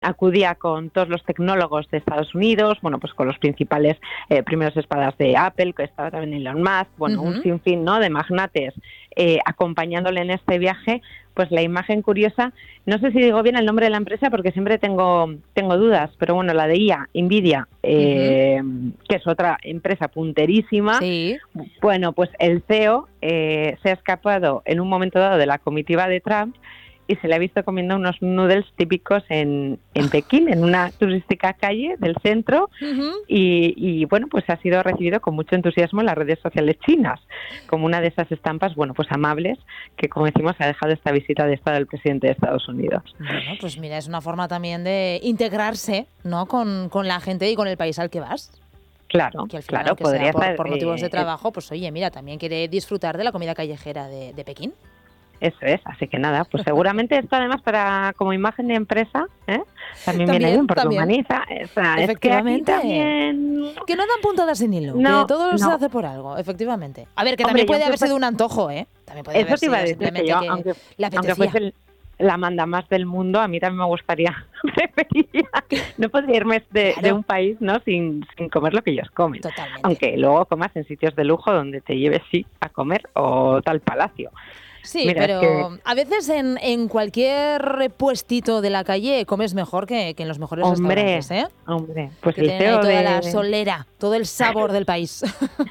acudía con todos los tecnólogos de Estados Unidos, bueno, pues con los principales primeros espadas de Apple, que estaba también Elon Musk, bueno, un sinfín, ¿no?, de magnates acompañándole en este viaje. Pues la imagen curiosa, no sé si digo bien el nombre de la empresa porque siempre tengo dudas, pero bueno, la de IA, Nvidia, que es otra empresa punterísima. Sí. Bueno, pues el CEO se ha escapado en un momento dado de la comitiva de Trump y se le ha visto comiendo unos noodles típicos en Pekín, en una turística calle del centro, y bueno, pues ha sido recibido con mucho entusiasmo en las redes sociales chinas, como una de esas estampas, bueno, pues amables, que como decimos ha dejado esta visita de Estado del presidente de Estados Unidos. Bueno, pues mira, es una forma también de integrarse, ¿no?, con la gente y con el país al que vas. Claro, que al final, claro, que podría sea ser por motivos de trabajo, pues oye, mira, también quiere disfrutar de la comida callejera de Pekín. Eso es, así que nada, pues seguramente esto además como imagen de empresa, también viene bien porque humaniza. Efectivamente. Es que aquí también... Que no dan puntadas sin hilo, que todo se hace por algo, efectivamente. A ver, que también puede haber sido un antojo, También puede haber sido simplemente que le apetecía. Aunque fuese la manda más del mundo, a mí también me gustaría, no podría irme de un país, ¿no?, sin comer lo que ellos comen. Totalmente. Aunque luego comas en sitios de lujo donde te lleves a comer, o tal palacio. Sí, mira, pero a veces en cualquier puestito de la calle comes mejor que en los mejores restaurantes, ¿eh? Hombre, pues que el tienen ahí toda la solera, todo el sabor del país.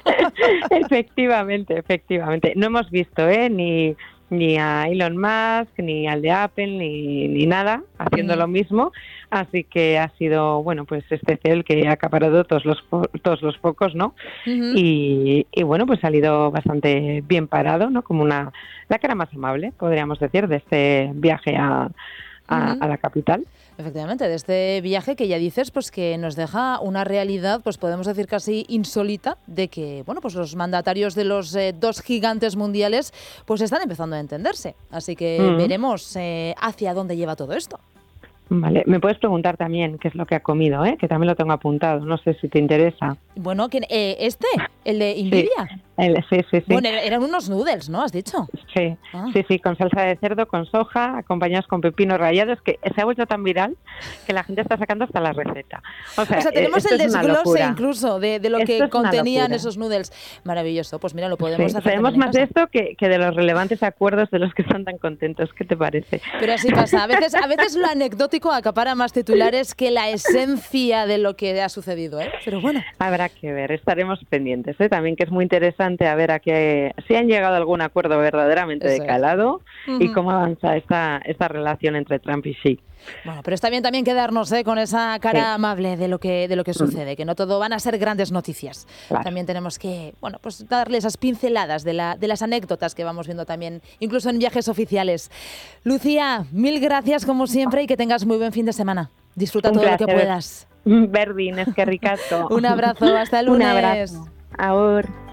Efectivamente. No hemos visto, ni a Elon Musk, ni al de Apple, ni nada haciendo lo mismo, así que ha sido, bueno, pues este CEO el que ha acaparado todos los focos, ¿no? Y bueno, pues ha salido bastante bien parado, ¿no? Como la cara más amable, podríamos decir, de este viaje a la capital. Efectivamente, de este viaje que ya dices, pues que nos deja una realidad, pues podemos decir casi insólita, de que, bueno, pues los mandatarios de los dos gigantes mundiales, pues están empezando a entenderse. Así que veremos hacia dónde lleva todo esto. Vale, me puedes preguntar también qué es lo que ha comido, que también lo tengo apuntado, no sé si te interesa. Bueno, el de Nvidia. Sí. Bueno, eran unos noodles, ¿no? ¿Has dicho? Sí, con salsa de cerdo, con soja, acompañados con pepinos rallados, que se ha vuelto tan viral que la gente está sacando hasta la receta. O sea tenemos el desglose incluso de lo que contenían esos noodles. Maravilloso, pues mira, lo podemos hacer. Sabemos más de esto que de los relevantes acuerdos de los que están tan contentos. ¿Qué te parece? Pero así pasa. A veces lo anecdótico acapara más titulares que la esencia de lo que ha sucedido, Pero bueno. Habrá que ver, estaremos pendientes, también, que es muy interesante a ver si han llegado a algún acuerdo verdaderamente de calado y cómo avanza esta relación entre Trump y Xi. Bueno, pero está bien también quedarnos con esa cara amable de lo que sucede, que no todo van a ser grandes noticias. Claro. También tenemos que, bueno, pues darle esas pinceladas de las anécdotas que vamos viendo también, incluso en viajes oficiales. Lucía, mil gracias como siempre y que tengas muy buen fin de semana. Disfruta todo lo que puedas. Berdin, es que ricasco. Un abrazo, hasta el lunes. Un abrazo. Ahora.